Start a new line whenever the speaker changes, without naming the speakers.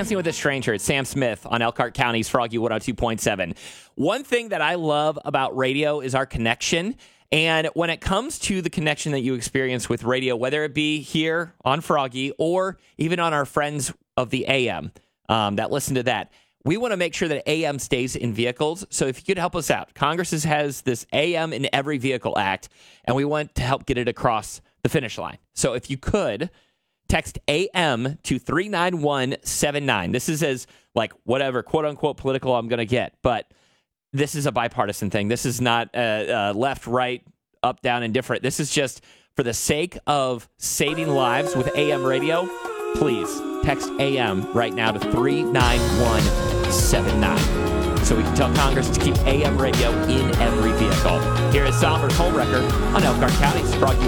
Dancing with a Stranger. It's Sam Smith on Elkhart County's Froggy 102.7. One thing that I love about radio is our connection. And when it comes to the connection that you experience with radio, whether it be here on Froggy or even on our friends of the AM that listen to that, we want to make sure that AM stays in vehicles. So if you could help us out, Congress has this AM in Every Vehicle Act, and we want to help get it across the finish line. So if you could, text AM to 39179. This is as, like, whatever, quote-unquote, political I'm going to get, but this is a bipartisan thing. This is not left, right, up, down, indifferent. This is just for the sake of saving lives with AM radio. Please text AM right now to 39179 so we can tell Congress to keep AM radio in every vehicle. Here is Somers Homewrecker on Elkhart County's Froggy